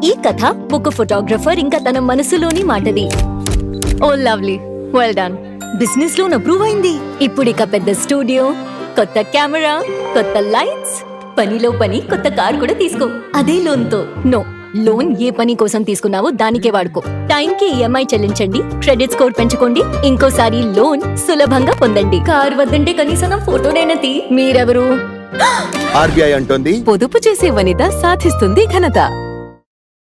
ఈ కథ ఒక ఫోటోగ్రఫర్ ఇంకా తన మనసులోని మాటది. Oh lovely, well done. Business loan approve అయింది. ఇప్పుడు ఇక పెద్ద స్టూడియో, కొత్త కెమెరా, కొత్త లైట్స్, పనిలో పని కొత్త కార్ కూడా తీసుకో. అదే లోన్ తో. నో, లోన్ ఏ పని కోసం తీసుకున్నావో దానికే వాడుకో. టైంకి ఈఎంఐ చెల్లించండి, క్రెడిట్ స్కోర్ పెంచుకోండి, ఇంకోసారి లోన్ సులభంగా పొందండి. కార్ వద్దంటే కనీసం నా ఫోటోనైనా తీ. మీరెవరు? ఆర్బీఐ అంటోంది, పొదుపు చేసే వనిత సాధిస్తుంది ఘనత.